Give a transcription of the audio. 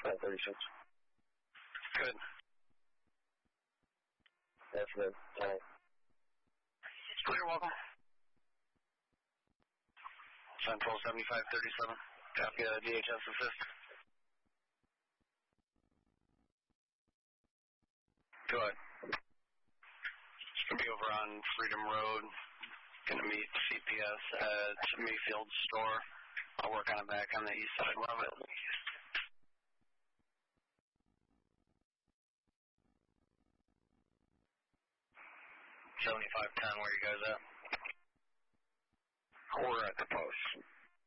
536. Good. That's good. All right. You're welcome. Central 7537. Copy DHS assist. Go ahead. It's going to be over on Freedom Road. Going to meet CPS at Mayfield Store. I'll work on it back on the east side of it. 7510, where you guys at? We're at the post.